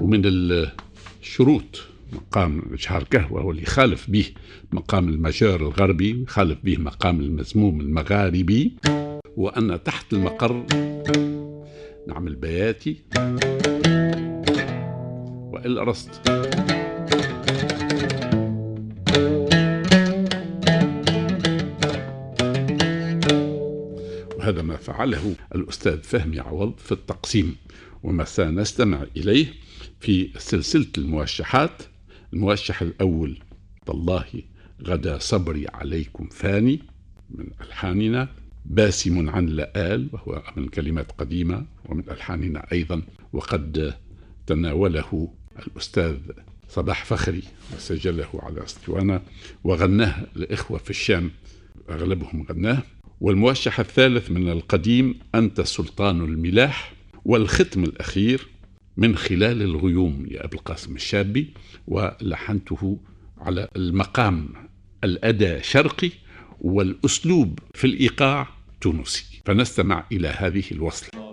ومن الشروط مقام شهركه، وهو اللي يخالف به مقام المجار الغربي ويخالف به مقام المزموم المغاربي، وأن تحت المقر نعمل بياتي وإلا رصد. وهذا ما فعله الأستاذ فهمي عوض في التقسيم، وما سنستمع إليه في سلسلة الموشحات. الموشح الأول: تالله غدا صبري عليكم فاني، من ألحاننا. باسم عن لآل، وهو من كلمات قديمة ومن ألحاننا أيضا، وقد تناوله الأستاذ صباح فخري وسجله على اسطوانة وغناه الإخوة في الشام، أغلبهم غناه. والموشح الثالث من القديم: أنت سلطان الملاح. والختم الأخير: من خلال الغيوم لأبي القاسم الشابي، ولحنته على المقام الأداء شرقي والأسلوب في الإيقاع تونسي. فنستمع إلى هذه الوصلة.